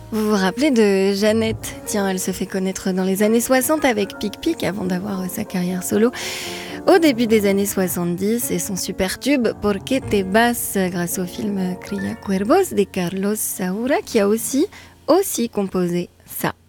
Vous vous rappelez de Jeannette? Tiens, elle se fait connaître dans les années 60 avec Pic Pic avant d'avoir sa carrière solo au début des années 70 et son super tube Por qué te vas grâce au film Cría Cuervos de Carlos Saura qui a aussi composé ça.